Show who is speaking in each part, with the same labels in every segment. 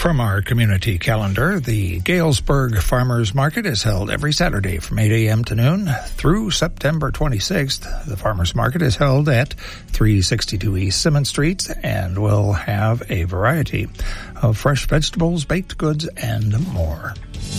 Speaker 1: From our community calendar, the Galesburg Farmers Market is held every Saturday from 8 a.m. to noon through September 26th. The Farmers Market is held at 362 East Simmons Street and will have a variety of fresh vegetables, baked goods, and more.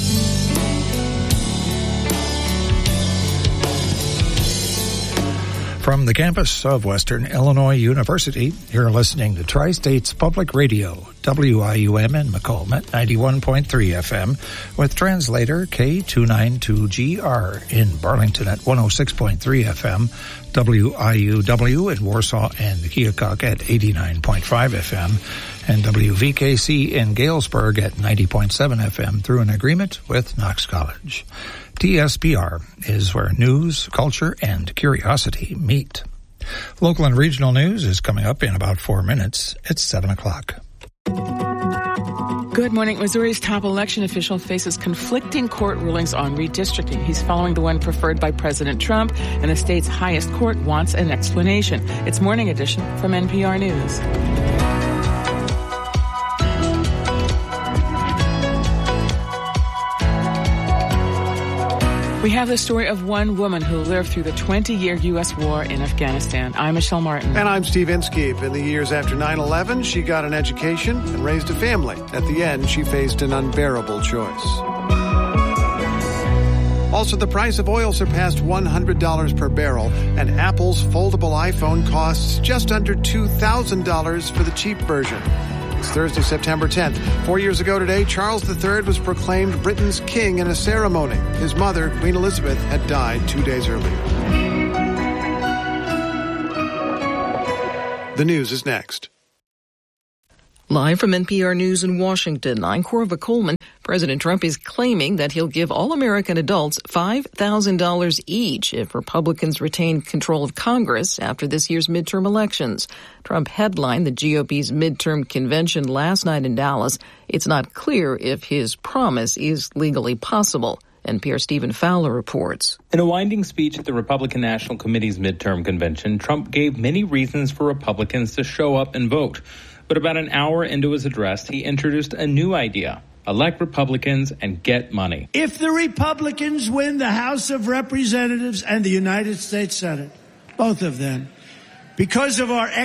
Speaker 1: From the campus of Western Illinois University, you're listening to Tri-States Public Radio, WIUM in Macomb at 91.3 FM, with translator K292GR in Burlington at 106.3 FM, WIUW in Warsaw and Keokuk at 89.5 FM, and WVKC in Galesburg at 90.7 FM through an agreement with Knox College. TSPR is where news, culture, and curiosity meet. Local and regional news is coming up in about 4 minutes. It's 7 o'clock.
Speaker 2: Good morning. Missouri's top election official faces conflicting court rulings on redistricting. He's following the one preferred by President Trump, and the state's highest court wants an explanation. It's Morning Edition from NPR News. We have the story of one woman who lived through the 20-year U.S. war in Afghanistan. I'm Michelle Martin.
Speaker 3: And I'm Steve Inskeep. In the years after 9/11, she got an education and raised a family. At the end, she faced an unbearable choice. Also, the price of oil surpassed $100 per barrel, and Apple's foldable iPhone costs just under $2,000 for the cheap version. It's Thursday, September 10th. 4 years ago today, Charles III was proclaimed Britain's king in a ceremony. His mother, Queen Elizabeth, had died 2 days earlier. The news is next.
Speaker 4: Live from NPR News in Washington, I'm Corva Coleman. President Trump is claiming that he'll give all American adults $5,000 each if Republicans retain control of Congress after this year's midterm elections. Trump headlined the GOP's midterm convention last night in Dallas. It's not clear if his promise is legally possible. NPR's Stephen Fowler reports.
Speaker 5: In a winding speech at the Republican National Committee's midterm convention, Trump gave many reasons for Republicans to show up and vote. But about an hour into his address, he introduced a new idea: elect Republicans and get money.
Speaker 6: If the Republicans win the House of Representatives and the United States Senate, both of them, because of our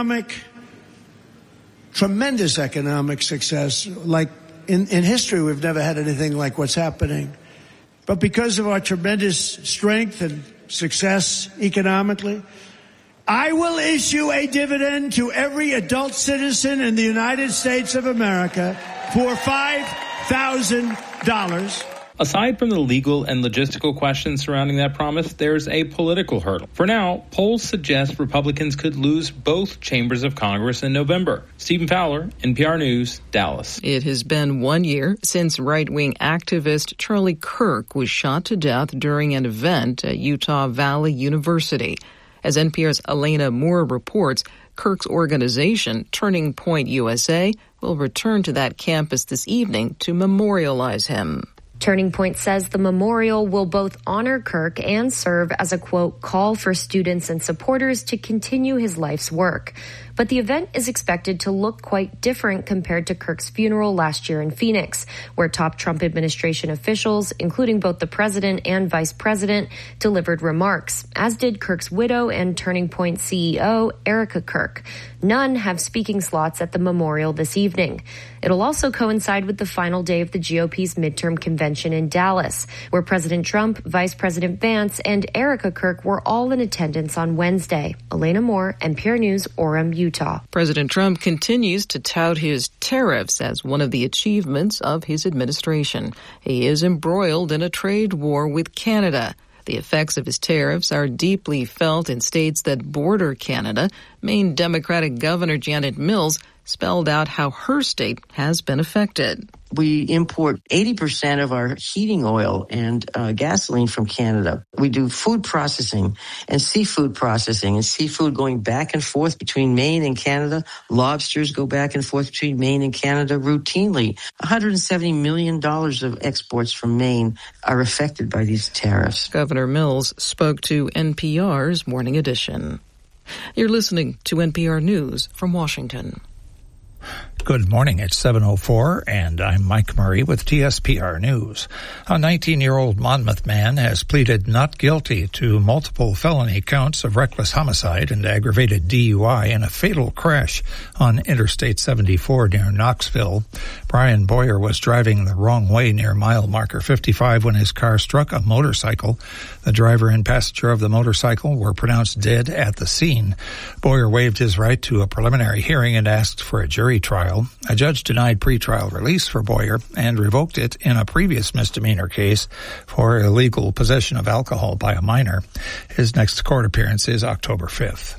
Speaker 6: tremendous economic success, like in history, we've never had anything like what's happening. But because of our tremendous strength and success economically, I will issue a dividend to every adult citizen in the United States of America for $5,000.
Speaker 5: Aside from the legal and logistical questions surrounding that promise, there's a political hurdle. For now, polls suggest Republicans could lose both chambers of Congress in November. Stephen Fowler, NPR News, Dallas.
Speaker 4: It has been 1 year since right-wing activist Charlie Kirk was shot to death during an event at Utah Valley University. As NPR's Elena Moore reports, Kirk's organization, Turning Point USA, will return to that campus this evening to memorialize him.
Speaker 7: Turning Point says the memorial will both honor Kirk and serve as a, quote, call for students and supporters to continue his life's work. But the event is expected to look quite different compared to Kirk's funeral last year in Phoenix, where top Trump administration officials, including both the president and vice president, delivered remarks, as did Kirk's widow and Turning Point CEO, Erica Kirk. None have speaking slots at the memorial this evening. It'll also coincide with the final day of the GOP's midterm convention in Dallas, where President Trump, Vice President Vance, and Erica Kirk were all in attendance on Wednesday. Elena Moore, NPR News, Orem, Utah.
Speaker 4: President Trump continues to tout his tariffs as one of the achievements of his administration. He is embroiled in a trade war with Canada. The effects of his tariffs are deeply felt in states that border Canada. Maine Democratic Governor Janet Mills spelled out how her state has been affected.
Speaker 8: We import 80% of our heating oil and gasoline from Canada. We do food processing and seafood going back and forth between Maine and Canada. Lobsters go back and forth between Maine and Canada routinely. $170 million of exports from Maine are affected by these tariffs.
Speaker 4: Governor Mills spoke to NPR's Morning Edition. You're listening to NPR News from Washington.
Speaker 1: Good morning. It's 7:04, and I'm Mike Murray with TSPR News. A 19-year-old Monmouth man has pleaded not guilty to multiple felony counts of reckless homicide and aggravated DUI in a fatal crash on Interstate 74 near Knoxville. Brian Boyer was driving the wrong way near mile marker 55 when his car struck a motorcycle. The driver and passenger of the motorcycle were pronounced dead at the scene. Boyer waived his right to a preliminary hearing and asked for a jury trial. A judge denied pretrial release for Boyer and revoked it in a previous misdemeanor case for illegal possession of alcohol by a minor. His next court appearance is October 5th.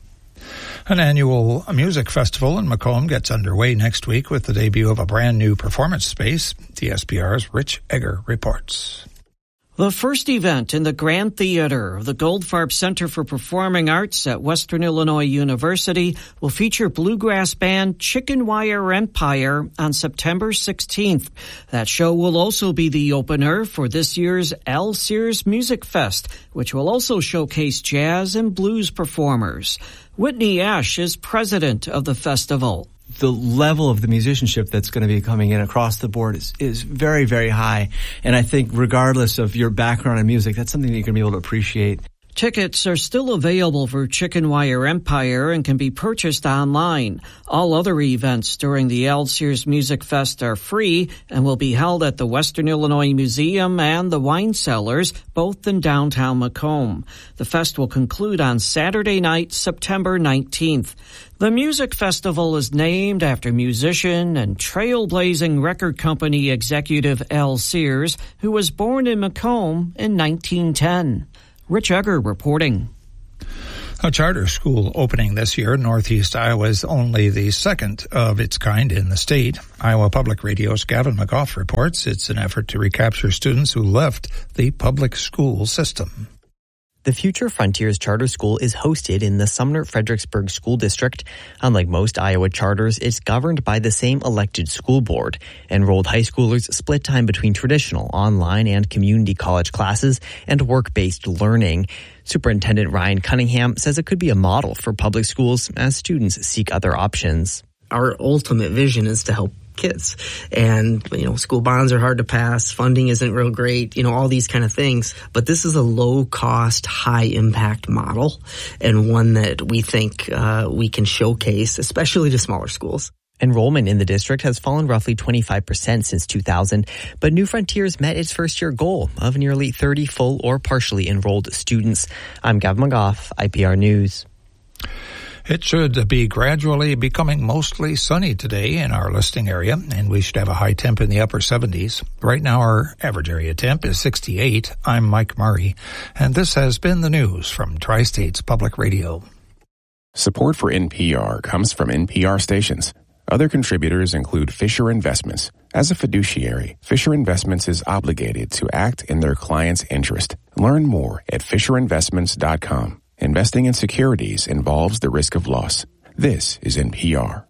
Speaker 1: An annual music festival in Macomb gets underway next week with the debut of a brand new performance space. TSPR's Rich Egger reports.
Speaker 9: The first event in the Grand Theater of the Goldfarb Center for Performing Arts at Western Illinois University will feature bluegrass band Chicken Wire Empire on September 16th. That show will also be the opener for this year's Al Sears Music Fest, which will also showcase jazz and blues performers. Whitney Ash is president of the festival.
Speaker 10: The level of the musicianship that's going to be coming in across the board is very, very high. And I think regardless of your background in music, that's something that you're going to be able to appreciate.
Speaker 9: Tickets are still available for Chicken Wire Empire and can be purchased online. All other events during the Al Sears Music Fest are free and will be held at the Western Illinois Museum and the Wine Cellars, both in downtown Macomb. The fest will conclude on Saturday night, September 19th. The music festival is named after musician and trailblazing record company executive Al Sears, who was born in Macomb in 1910. Rich Egger reporting.
Speaker 1: A charter school opening this year in Northeast Iowa is only the second of its kind in the state. Iowa Public Radio's Gavin McGough reports it's an effort to recapture students who left the public school system.
Speaker 11: The Future Frontiers Charter School is hosted in the Sumner-Fredericksburg School District. Unlike most Iowa charters, it's governed by the same elected school board. Enrolled high schoolers split time between traditional online and community college classes and work-based learning. Superintendent Ryan Cunningham says it could be a model for public schools as students seek other options.
Speaker 12: Our ultimate vision is to help kids. And, school bonds are hard to pass. Funding isn't real great, all these kind of things. But this is a low cost, high impact model and one that we think we can showcase, especially to smaller schools.
Speaker 11: Enrollment in the district has fallen roughly 25% since 2000, but New Frontiers met its first-year goal of nearly 30 full or partially enrolled students. I'm Gav McGough, IPR News.
Speaker 1: It should be gradually becoming mostly sunny today in our listing area, and we should have a high temp in the upper 70s. Right now, our average area temp is 68. I'm Mike Murray, and this has been the news from Tri-States Public Radio.
Speaker 13: Support for NPR comes from NPR stations. Other contributors include Fisher Investments. As a fiduciary, Fisher Investments is obligated to act in their client's interest. Learn more at FisherInvestments.com. Investing in securities involves the risk of loss. This is NPR.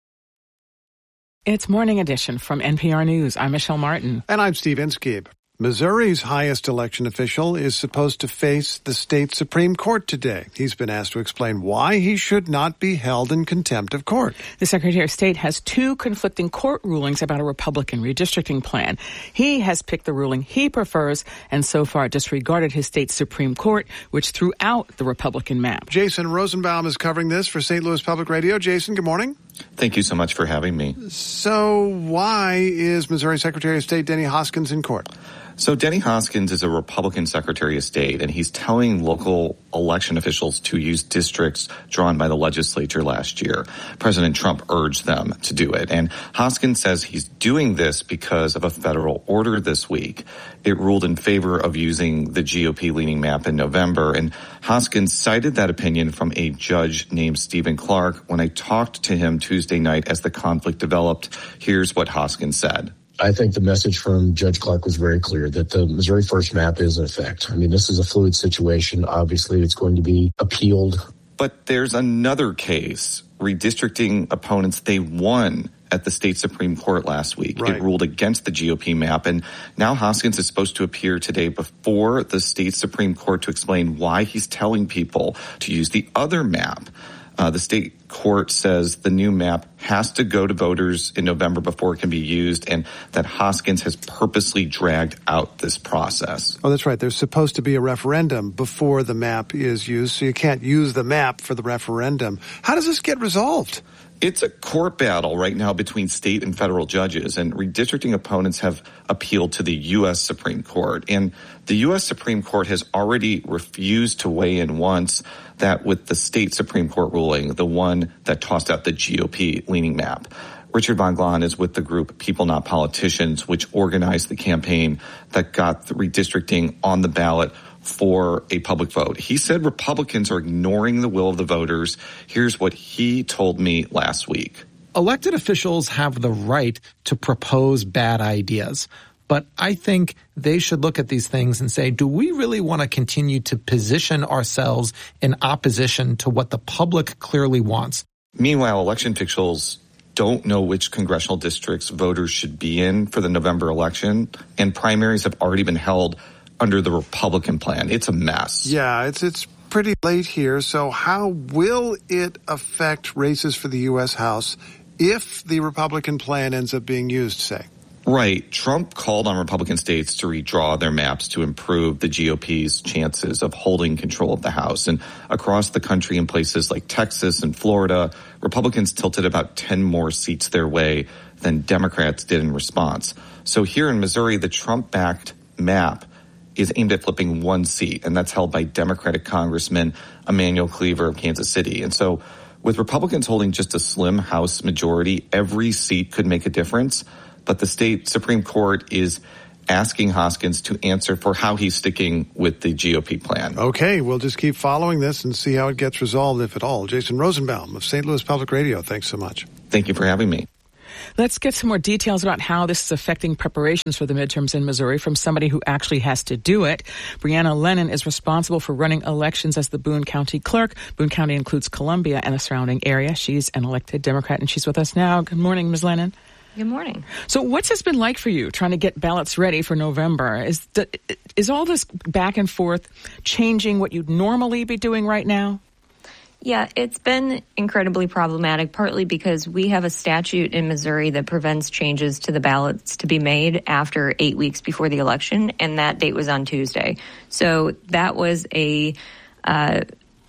Speaker 2: It's Morning Edition from NPR News. I'm Michelle Martin.
Speaker 3: And I'm Steve Inskeep. Missouri's highest election official is supposed to face the state Supreme Court today. He's been asked to explain why he should not be held in contempt of court.
Speaker 2: The Secretary of State has two conflicting court rulings about a Republican redistricting plan. He has picked the ruling he prefers and so far disregarded his state's Supreme Court, which threw out the Republican map.
Speaker 3: Jason Rosenbaum is covering this for St. Louis Public Radio. Jason, good morning.
Speaker 14: Thank you so much for having me.
Speaker 3: So why is Missouri Secretary of State Denny Hoskins in court?
Speaker 14: So Denny Hoskins is a Republican Secretary of State, and he's telling local election officials to use districts drawn by the legislature last year. President Trump urged them to do it. And Hoskins says he's doing this because of a federal order this week. It ruled in favor of using the GOP-leaning map in November. And Hoskins cited that opinion from a judge named Stephen Clark. When I talked to him Tuesday night as the conflict developed, here's what Hoskins said.
Speaker 15: I think the message from Judge Clark was very clear that the Missouri First map is in effect. I mean, this is a fluid situation. Obviously, it's going to be appealed.
Speaker 14: But there's another case. Redistricting opponents, they won at the state Supreme Court last week. Right. It ruled against the GOP map. And now Hoskins is supposed to appear today before the state Supreme Court to explain why he's telling people to use the other map. The state court says the new map has to go to voters in November before it can be used, and that Hoskins has purposely dragged out this process.
Speaker 3: Oh, that's right. There's supposed to be a referendum before the map is used, so you can't use the map for the referendum. How does this get resolved?
Speaker 14: It's a court battle right now between state and federal judges, and redistricting opponents have appealed to the U.S. Supreme Court. And the U.S. Supreme Court has already refused to weigh in once, that with the state Supreme Court ruling, the one that tossed out the GOP-leaning map. Richard Von Glahn is with the group People Not Politicians, which organized the campaign that got the redistricting on the ballot for a public vote. He said Republicans are ignoring the will of the voters. Here's what he told me last week.
Speaker 16: Elected officials have the right to propose bad ideas, but I think they should look at these things and say, do we really want to continue to position ourselves in opposition to what the public clearly wants?
Speaker 14: Meanwhile, election officials don't know which congressional districts voters should be in for the November election, and primaries have already been held under the Republican plan. It's a mess.
Speaker 3: Yeah, it's pretty late here. So how will it affect races for the U.S. House if the Republican plan ends up being used, say?
Speaker 14: Right. Trump called on Republican states to redraw their maps to improve the GOP's chances of holding control of the House. And across the country in places like Texas and Florida, Republicans tilted about 10 more seats their way than Democrats did in response. So here in Missouri, the Trump-backed map is aimed at flipping one seat, and that's held by Democratic Congressman Emanuel Cleaver of Kansas City. And so with Republicans holding just a slim House majority, every seat could make a difference. But the state Supreme Court is asking Hoskins to answer for how he's sticking with the GOP plan.
Speaker 3: Okay, we'll just keep following this and see how it gets resolved, if at all. Jason Rosenbaum of St. Louis Public Radio, thanks so much.
Speaker 14: Thank you for having me.
Speaker 2: Let's get some more details about how this is affecting preparations for the midterms in Missouri from somebody who actually has to do it. Brianna Lennon is responsible for running elections as the Boone County clerk. Boone County includes Columbia and the surrounding area. She's an elected Democrat, and she's with us now. Good morning, Ms. Lennon.
Speaker 17: Good morning.
Speaker 2: So what's this been like for you, trying to get ballots ready for November? Is all this back and forth changing what you'd normally be doing right now?
Speaker 17: Yeah, it's been incredibly problematic, partly because we have a statute in Missouri that prevents changes to the ballots to be made after 8 weeks before the election, and that date was on Tuesday. So that was a